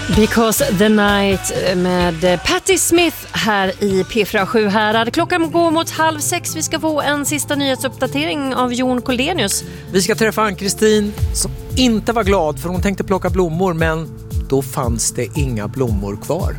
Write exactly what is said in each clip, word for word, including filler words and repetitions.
Because the Night med Patti Smith här i P fyra Sjuhärad. Klockan går mot halv sex. Vi ska få en sista nyhetsuppdatering av Jon Koldenius. Vi ska träffa Ann-Kristin som inte var glad för hon tänkte plocka blommor, men då fanns det inga blommor kvar.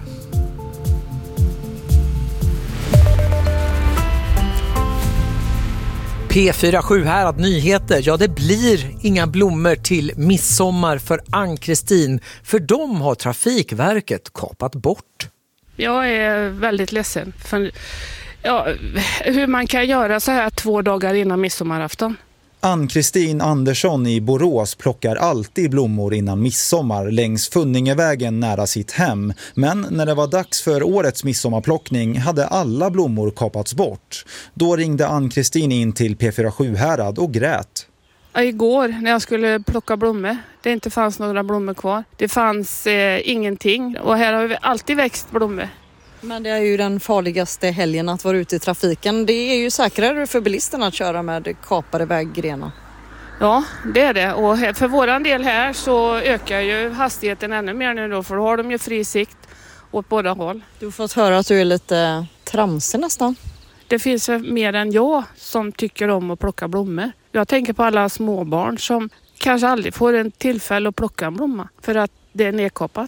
P fyra Sjuhärad nyheter. Ja, det blir inga blommor till midsommar för Ann-Kristin, för de har Trafikverket kapat bort. Jag är väldigt ledsen för ja, hur man kan göra så här två dagar innan midsommarafton. Ann-Kristin Andersson i Borås plockar alltid blommor innan midsommar längs Funningevägen nära sitt hem. Men när det var dags för årets midsommarplockning hade alla blommor kapats bort. Då ringde Ann-Kristin in till P fyra Sjuhärad och grät. Igår när jag skulle plocka blommor, det inte fanns några blommor kvar. Det fanns eh, ingenting och här har vi alltid växt blommor. Men det är ju den farligaste helgen att vara ute i trafiken. Det är ju säkrare för bilisterna att köra med kapade väggrenar. Ja, det är det. Och för våran del här så ökar ju hastigheten ännu mer nu då. För då har de ju fri sikt åt båda håll. Du har fått höra att du är lite tramsig nästan. Det finns mer än jag som tycker om att plocka blommor. Jag tänker på alla småbarn som kanske aldrig får en tillfälle att plocka en blomma. För att det är nedkapat.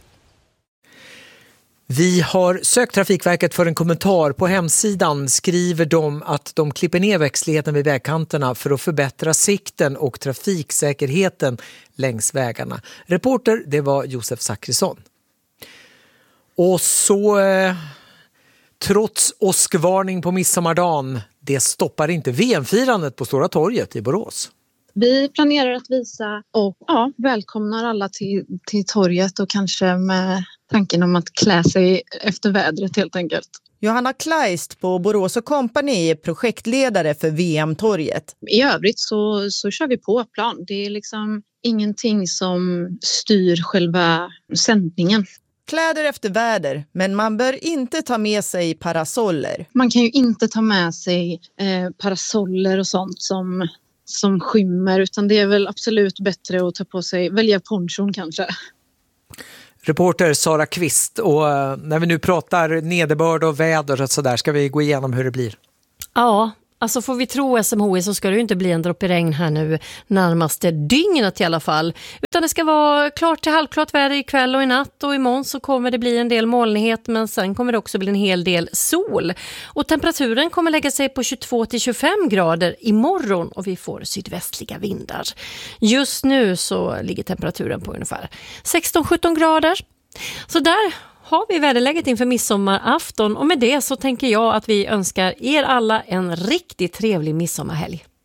Vi har sökt Trafikverket för en kommentar. På hemsidan skriver de att de klipper ner växtligheten vid vägkanterna för att förbättra sikten och trafiksäkerheten längs vägarna. Reporter, det var Josef Zachrisson. Och så, eh, trots åskvarning på midsommardagen, det stoppar inte V M-firandet på Stora torget i Borås. Vi planerar att visa och ja, välkomnar alla till, till torget och kanske med tanken om att klä sig efter vädret helt enkelt. Johanna Kleist på Borås och Company är projektledare för V M-torget. I övrigt så, så kör vi på plan. Det är liksom ingenting som styr själva sändningen. Kläder efter väder, men man bör inte ta med sig parasoller. Man kan ju inte ta med sig eh, parasoller och sånt som... som skymmer, utan det är väl absolut bättre att ta på sig, välja ponchon kanske. Reporter Sara Kvist, och när vi nu pratar nederbörd och väder och så där, ska vi gå igenom hur det blir. Ja, alltså får vi tro S M H I så ska det ju inte bli en droppe regn här nu närmaste dygnet i alla fall. Utan det ska vara klart till halvklart väder ikväll och i natt, och imorgon så kommer det bli en del molnighet, men sen kommer det också bli en hel del sol. Och temperaturen kommer lägga sig på tjugotvå till tjugofem grader imorgon och vi får sydvästliga vindar. Just nu så ligger temperaturen på ungefär sexton till sjutton grader. Så där har vi väderläget inför midsommarafton, och med det så tänker jag att vi önskar er alla en riktigt trevlig midsommarhelg.